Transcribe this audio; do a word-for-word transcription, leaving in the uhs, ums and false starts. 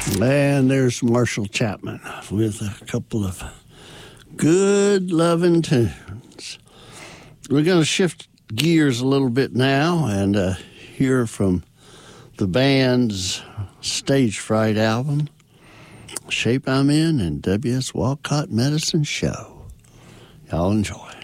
And there's Marshall Chapman with a couple of good loving tunes. We're going to shift gears a little bit now and uh, hear from the band's Stage Fright album, Shape I'm In, and W S. Walcott Medicine Show. Y'all enjoy.